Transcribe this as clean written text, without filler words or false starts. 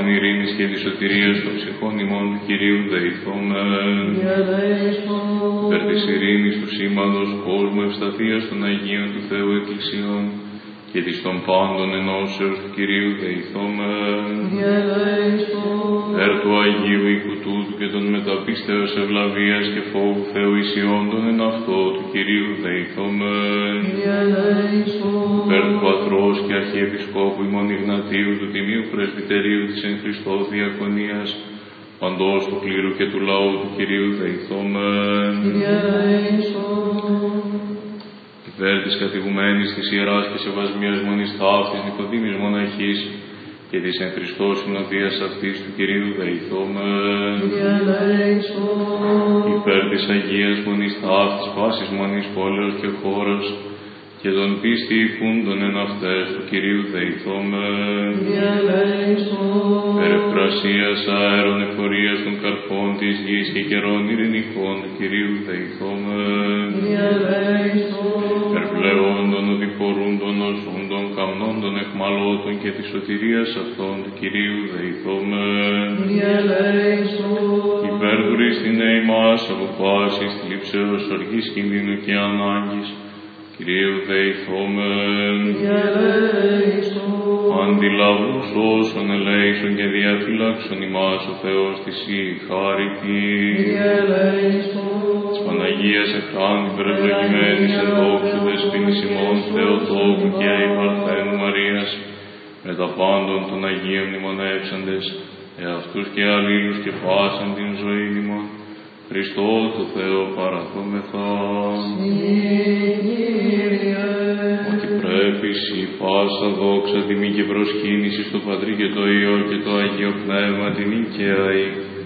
παύσιν ειρήνης και της σωτηρίας των ψυχών ημών του Κυρίου δεηθόμεν. Υπέρ της ειρήνης του σήμαντος κόσμου ευσταθείας των Αγίων του Θεού Εκκλησιών και της των πάντων ενώσεως του Κυρίου δεηθόμεν. Υπέρ του Αγίου οίκου τούτου και των μεταπίστεως ευλαβίας και φόβου Θεού εισιόντων εν αυτό του Κυρίου δεηθόμεν. Υπέρ του Πατρός και Αρχιεπισκόπου ημών Ιγνατίου του Τιμίου Πρεσβυτερίου της εν Χριστώ Διακονίας παντός του κλήρου και του λαού του Κυρίου δεηθόμεν. Υπέρ της κατηγουμένης της Ιεράς και Σεβασμίας Μονής Ταύτης Νικοδήμης Μοναχής και της εν Χριστώ συνοδείας αυτής του Κυρίου δεηθόμεν. Υπέρ της Αγίας Μονής Ταύτης πάσης μονής πόλεως και χώρας και των πίστη ηχούντων εν αυτές του Κυρίου δεηθόμεν. Υπέρ ευπρασίας αέρων εφορίας των καρπών της γης και καιρών ειρηνικών του Κυρίου δεηθόμεν. Υπέρ πλεόντων οδηπορούντων οσούντων καμνόντων εχμαλώτων και της σωτηρίας αυτών του Κυρίου δεηθόμεν. Υπέρ δουρίστηνε ημάς από πάσης θλίψεως οργής κινδύνου και ανάγκης Κυρίου δεηθόμεν. Αντιλαβούς όσων ελέησον και διαφυλάξον ημάς ο Θεός της η χάρητη. Της Παναγίας Εχθάνη υπερευλογημένης εν δόξου δεσποίνης ημών Θεοτόκου και Αϊπαρθένου Μαρίας με τα πάντων των Αγίων μνημονεύσαντες εαυτούς και αλλήλους και πάσαν την ζωή ημών Χριστό το Θεό παραδόμεθα. Ότι πρέπει η πάσα δόξα τιμή και προσκύνηση στο Πατρί και το Υιό και το Άγιο Πνεύμα την νικαία